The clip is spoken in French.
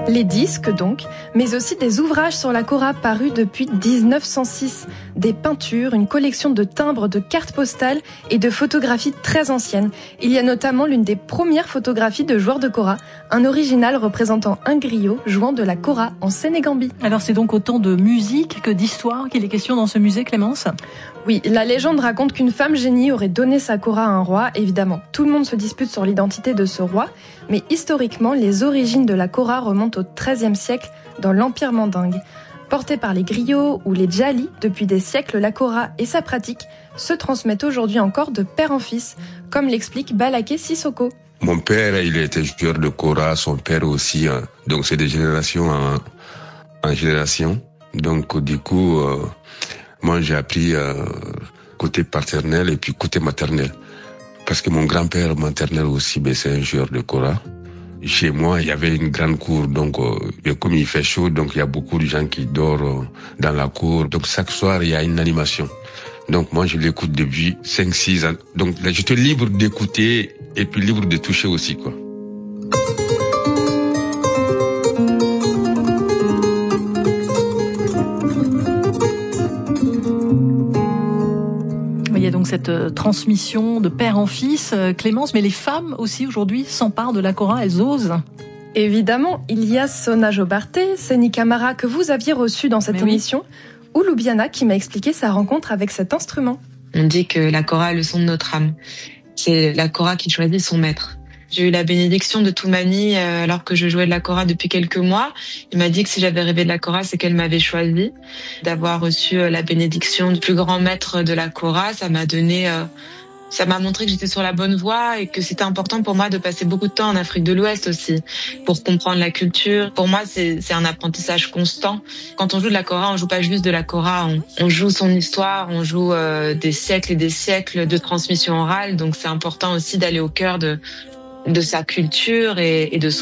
Les disques donc, mais aussi des ouvrages sur la kora parus depuis 1906. Des peintures, une collection de timbres, de cartes postales et de photographies très anciennes. Il y a notamment l'une des premières photographies de joueurs de kora, un original représentant un griot jouant de la kora en Sénégambie. Alors c'est donc autant de musique que d'histoire qu'il est question dans ce musée, Clémence ? Oui, la légende raconte qu'une femme génie aurait donné sa kora à un roi. Évidemment, tout le monde se dispute sur l'identité de ce roi, mais historiquement, les origines de la kora remontent au XIIIe siècle dans l'Empire mandingue. Portée par les griots ou les djalis, depuis des siècles, la kora et sa pratique se transmettent aujourd'hui encore de père en fils, comme l'explique Balaké Sissoko. Mon père, il était joueur de kora, son père aussi, donc c'est de génération en génération. Donc du coup, moi j'ai appris côté paternel et puis côté maternel. Parce que mon grand-père maternel aussi, c'est un joueur de kora. Chez moi, il y avait une grande cour, donc comme il fait chaud, donc il y a beaucoup de gens qui dorment dans la cour. Donc chaque soir, il y a une animation. Donc moi, je l'écoute depuis 5-6 ans. Donc là, j'étais libre d'écouter et puis libre de toucher aussi, quoi. Il y a donc cette transmission de père en fils, Clémence, mais les femmes aussi aujourd'hui s'emparent de la kora, elles osent. Évidemment, il y a Sona Jobarté, Seni Camara que vous aviez reçu dans cette émission, ou Loubiana qui m'a expliqué sa rencontre avec cet instrument. On dit que la kora est le son de notre âme. C'est la kora qui choisit son maître. J'ai eu la bénédiction de Toumani alors que je jouais de la kora depuis quelques mois. Il m'a dit que si j'avais rêvé de la kora, c'est qu'elle m'avait choisi. D'avoir reçu la bénédiction du plus grand maître de la kora, ça m'a montré que j'étais sur la bonne voie et que c'était important pour moi de passer beaucoup de temps en Afrique de l'Ouest aussi pour comprendre la culture. Pour moi, c'est un apprentissage constant. Quand on joue de la kora, on joue pas juste de la kora, on joue son histoire, on joue des siècles et des siècles de transmission orale. Donc c'est important aussi d'aller au cœur de sa culture et de son